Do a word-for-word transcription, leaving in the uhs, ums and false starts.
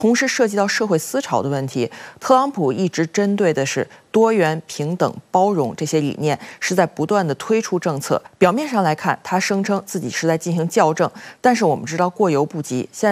同时涉及到社会思潮的问题。特朗普一直针对的是多元、平等、包容这些理念，是在不断的推出政策。表面上来看，他声称自己是在进行校正，但是我们知道过犹不及。现在